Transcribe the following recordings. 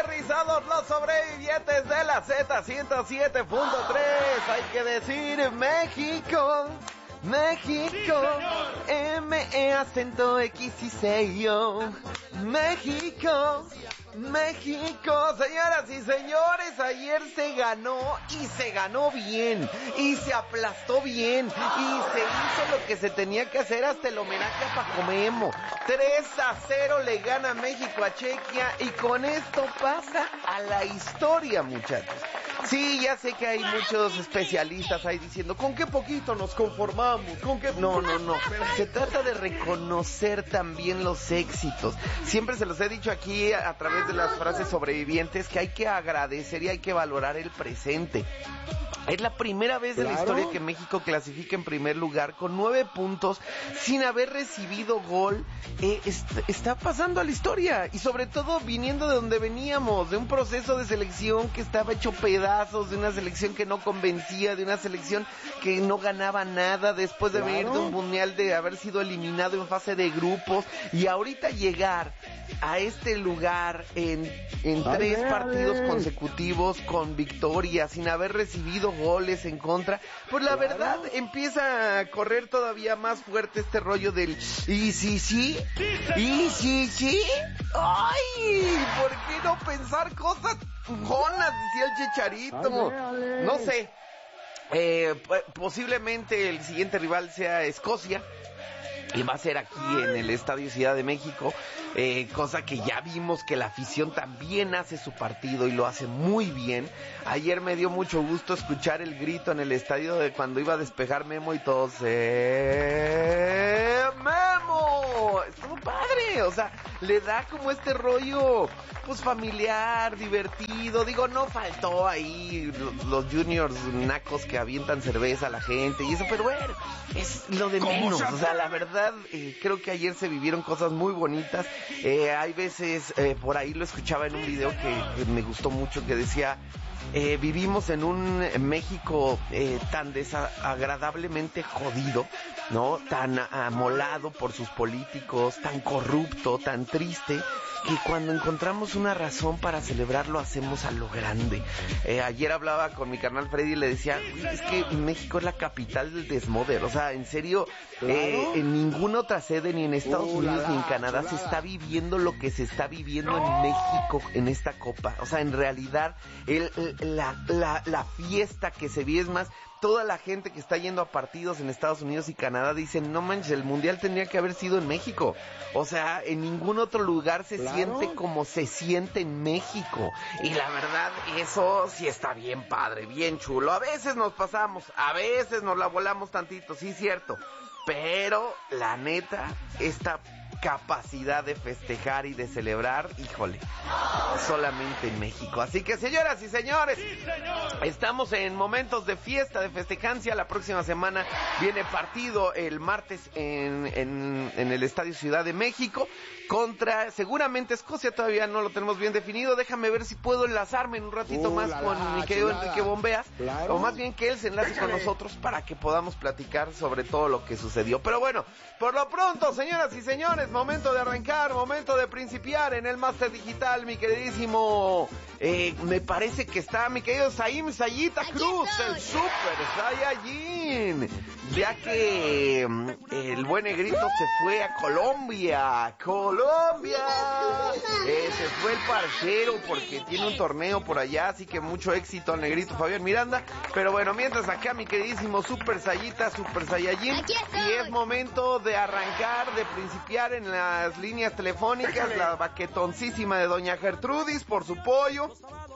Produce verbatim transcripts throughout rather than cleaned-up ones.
aterrizados los sobrevivientes de la Z ciento siete punto tres. Hay que decir México, México, sí, M E acento X y sello. México, México, señoras y señores, ayer se ganó y se ganó bien y se aplastó bien y se hizo lo que se tenía que hacer hasta el homenaje a Paco Memo. tres a cero le gana México a Chequia y con esto pasa a la historia, muchachos. Sí, ya sé que hay muchos especialistas ahí diciendo, ¿con qué poquito nos conformamos? ¿Con qué? No, no, no. Se trata de reconocer también los éxitos. Siempre se los he dicho aquí a, a través de las frases sobrevivientes que hay que agradecer y hay que valorar el presente. Es la primera vez de claro. la historia que México clasifica en primer lugar con nueve puntos sin haber recibido gol. Eh, est- está pasando a la historia y sobre todo viniendo de donde veníamos, de un proceso de selección que estaba hecho pedazos, de una selección que no convencía, de una selección que no ganaba nada después de claro. venir de un mundial, de haber sido eliminado en fase de grupos y ahorita llegar a este lugar en, en dale, tres partidos dale. consecutivos con victoria, sin haber recibido goles en contra, pues la claro. verdad empieza a correr todavía más fuerte este rollo del y sí, sí, y sí, sí, ay, ¿por qué no pensar cosas jonas? Decía el Chicharito, dale, dale. No sé, eh, posiblemente el siguiente rival sea Escocia. Y va a ser aquí en el Estadio Ciudad de México, eh, cosa que ya vimos que la afición también hace su partido y lo hace muy bien. Ayer me dio mucho gusto escuchar el grito en el estadio de cuando iba a despejar Memo y todos, ¡eh! ¡Memo! Estuvo padre, o sea, le da como este rollo, pues familiar, divertido. Digo, no faltó ahí los, los juniors nacos que avientan cerveza a la gente y eso, pero bueno, es lo de menos, o sea, la verdad. Eh, creo que ayer se vivieron cosas muy bonitas. Eh, hay veces, eh, por ahí lo escuchaba en un video que, que me gustó mucho, que decía, eh, vivimos en un México eh, tan desagradablemente jodido, ¿no? Tan amolado por sus políticos, tan corrupto, tan triste, que cuando encontramos una razón para celebrar lo hacemos a lo grande. Eh, ayer hablaba con mi carnal Freddy y le decía, es que México es la capital del desmoder, o sea, en serio, ¿claro? eh, en ninguna otra sede, ni en Estados uh, Unidos, la, ni en Canadá, chulada. Se está viviendo lo que se está viviendo no. en México, en esta copa. O sea, en realidad, el, el, la, la, la fiesta que se vive, es más, toda la gente que está yendo a partidos en Estados Unidos y Canadá dicen, no manches, el mundial tendría que haber sido en México. O sea, en ningún otro lugar se claro. siente como se siente en México. Y la verdad, eso sí está bien padre, bien chulo. A veces nos pasamos, a veces nos la volamos tantito, sí, cierto. Pero, la neta, esta capacidad de festejar y de celebrar, híjole, solamente en México. Así que, señoras y señores, sí, señor. Estamos en momentos de fiesta, de festejancia. La próxima semana viene partido el martes en, en, en el Estadio Ciudad de México contra, seguramente, Escocia. Todavía no lo tenemos bien definido. Déjame ver si puedo enlazarme en un ratito uh, más la, con la, mi querido chulada. Enrique Bombeas, claro. o más bien que él se enlace con nosotros para que podamos platicar sobre todo lo que sucedió. Pero bueno, por lo pronto, señoras y señores, momento de arrancar, momento de principiar en el Máster Digital, mi queridísimo, eh, me parece que está mi querido Saim Sayita Cruz, el Super Saiyajin, ya que eh, el buen negrito se fue a Colombia, Colombia, eh, se fue el parcero porque tiene un torneo por allá, así que mucho éxito al negrito Fabián Miranda. Pero bueno, mientras acá mi queridísimo Super Sayita, Super Saiyajin, y es momento de arrancar, de principiar en las líneas telefónicas, la baquetoncísima de doña Gertrudis por su pollo,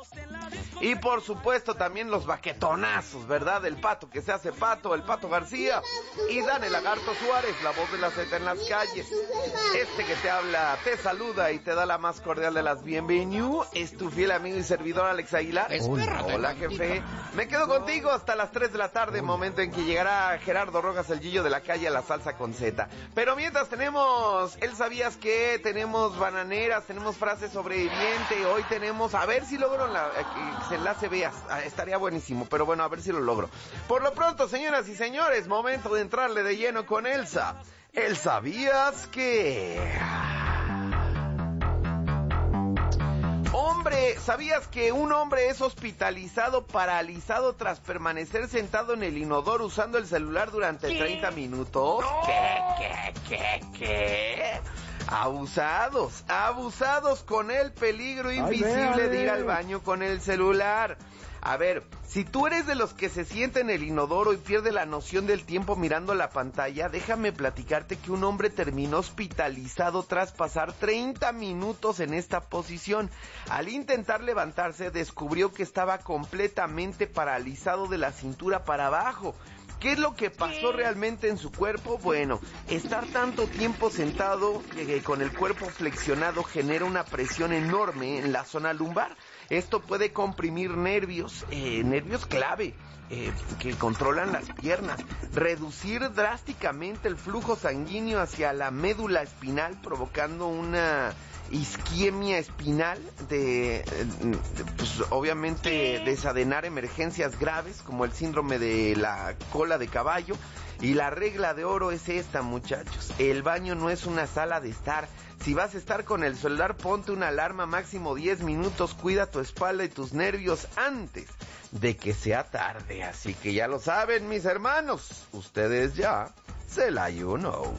y por supuesto también los baquetonazos, ¿verdad? El pato que se hace pato, el Pato García, y Dan el Lagarto Suárez, la voz de la Z en las calles. Este que te habla, te saluda y te da la más cordial de las bienvenidas, es tu fiel amigo y servidor Alex Aguilar. Hola, hola jefe, me quedo contigo hasta las tres de la tarde, momento en que llegará Gerardo Rojas, el Gillo de la calle, a la salsa con Z. Pero mientras tenemos, él sabías que tenemos bananeras, tenemos frases sobreviviente, hoy tenemos, a ver si logro la, que se enlace veas, estaría buenísimo, pero bueno, a ver si lo logro. Por lo pronto, señoras y señores, momento de entrarle de lleno con Elsa. ¿El sabías que? Hombre, Oye, ¿sabías que un hombre es hospitalizado paralizado tras permanecer sentado en el inodoro usando el celular durante ¿Qué? treinta minutos? No. ¿Qué, qué, qué, qué? Abusados, abusados con el peligro invisible Ay, de ir al baño con el celular. A ver, si tú eres de los que se sienta en el inodoro y pierde la noción del tiempo mirando la pantalla, déjame platicarte que un hombre terminó hospitalizado tras pasar treinta minutos en esta posición. Al intentar levantarse, descubrió que estaba completamente paralizado de la cintura para abajo. ¿Qué es lo que pasó realmente en su cuerpo? Bueno, estar tanto tiempo sentado eh, con el cuerpo flexionado genera una presión enorme en la zona lumbar. Esto puede comprimir nervios, eh, nervios clave, eh, que controlan las piernas, reducir drásticamente el flujo sanguíneo hacia la médula espinal, provocando una isquemia espinal, de, de pues obviamente desadenar emergencias graves como el síndrome de la cola de caballo. Y la regla de oro es esta, muchachos: el baño no es una sala de estar. Si vas a estar con el celular, ponte una alarma máximo diez minutos, cuida tu espalda y tus nervios antes de que sea tarde. Así que ya lo saben, mis hermanos, ustedes ya se la you know.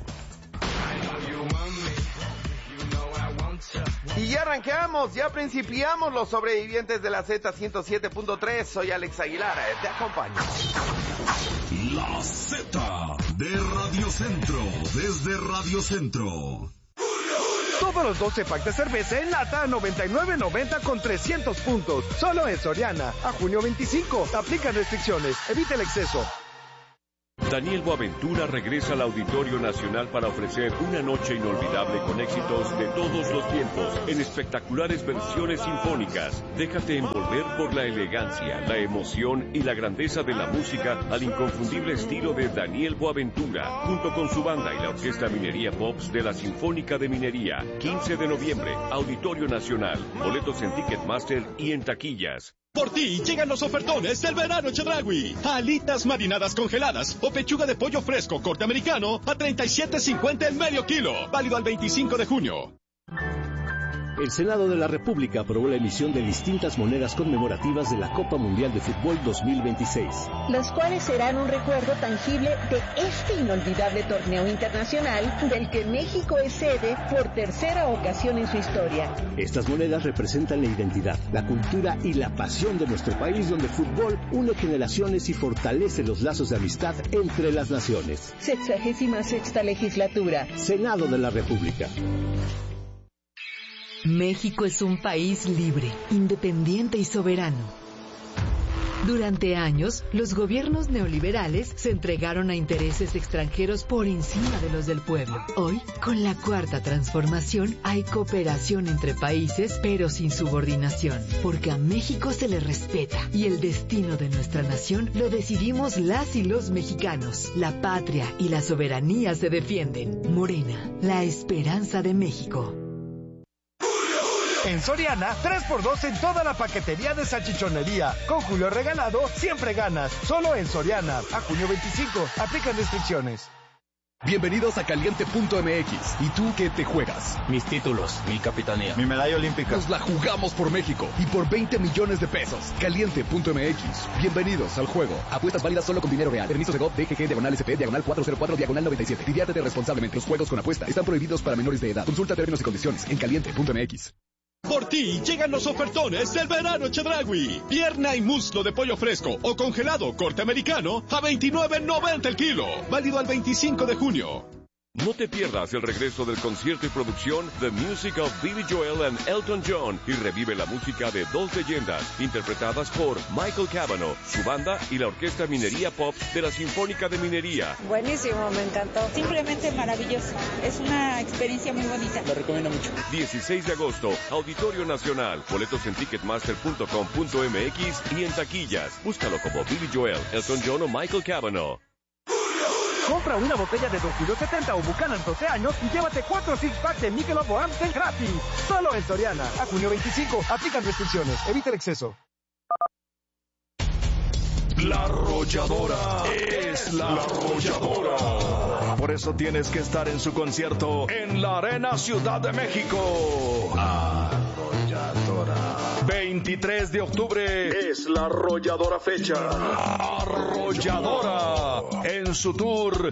Y ya arrancamos, ya principiamos los sobrevivientes de la Z ciento siete punto tres. Soy Alex Aguilar, te acompaño. La Z de Radio Centro, desde Radio Centro. Todos los doce packs de cerveza en lata a noventa y nueve noventa con trescientos puntos. Solo en Soriana. A junio veinticinco. Aplican restricciones. Evita el exceso. Daniel Boaventura regresa al Auditorio Nacional para ofrecer una noche inolvidable con éxitos de todos los tiempos en espectaculares versiones sinfónicas. Déjate envolver por la elegancia, la emoción y la grandeza de la música al inconfundible estilo de Daniel Boaventura, junto con su banda y la Orquesta Minería Pops de la Sinfónica de Minería. quince de noviembre, Auditorio Nacional. Boletos en Ticketmaster y en taquillas. Por ti llegan los ofertones del verano Chedraui. Alitas marinadas congeladas o pechuga de pollo fresco corte americano a treinta y siete cincuenta el medio kilo. Válido al veinticinco de junio. El Senado de la República aprobó la emisión de distintas monedas conmemorativas de la Copa Mundial de Fútbol dos mil veintiséis. Las cuales serán un recuerdo tangible de este inolvidable torneo internacional del que México es sede por tercera ocasión en su historia. Estas monedas representan la identidad, la cultura y la pasión de nuestro país, donde el fútbol une generaciones y fortalece los lazos de amistad entre las naciones. Sexagésima sexta legislatura. Senado de la República. México es un país libre, independiente y soberano. Durante años, los gobiernos neoliberales se entregaron a intereses extranjeros por encima de los del pueblo. Hoy, con la cuarta transformación, hay cooperación entre países, pero sin subordinación, porque a México se le respeta y el destino de nuestra nación lo decidimos las y los mexicanos. La patria y la soberanía se defienden. Morena, la esperanza de México. En Soriana, tres por dos en toda la paquetería de salchichonería. Con Julio regalado, siempre ganas. Solo en Soriana. A junio veinticinco. Aplican restricciones. Bienvenidos a Caliente punto M X. ¿Y tú qué te juegas? Mis títulos, mi capitanía, mi medalla olímpica. Nos la jugamos por México y por veinte millones de pesos. Caliente punto M X. Bienvenidos al juego. Apuestas válidas solo con dinero real. Permisos de G O V, D G G, diagonal S P, diagonal cuatro cero cuatro, diagonal noventa y siete. Diviértete responsablemente. Los juegos con apuesta están prohibidos para menores de edad. Consulta términos y condiciones en Caliente punto M X. Por ti llegan los ofertones del verano Chedraui. Pierna y muslo de pollo fresco o congelado corte americano a veintinueve noventa el kilo. Válido al veinticinco de junio. No te pierdas el regreso del concierto y producción The Music of Billy Joel and Elton John y revive la música de dos leyendas interpretadas por Michael Cavanaugh, su banda y la Orquesta Minería Pop de la Sinfónica de Minería. Buenísimo, me encantó. Simplemente maravilloso. Es una experiencia muy bonita. Lo recomiendo mucho. dieciséis de agosto, Auditorio Nacional. Boletos en ticketmaster punto com punto m x y en taquillas. Búscalo como Billy Joel, Elton John o Michael Cavanaugh. Compra una botella de Don Julio setenta o Buchanan doce años y llévate cuatro six pack de Michelob o Amstel gratis. Solo en Soriana. A junio veinticinco. Aplican restricciones. Evita el exceso. La Arrolladora es la Arrolladora. Por eso tienes que estar en su concierto en la Arena Ciudad de México. Arrolladora. veintitrés de octubre es la arrolladora fecha. Arrolladora en su tour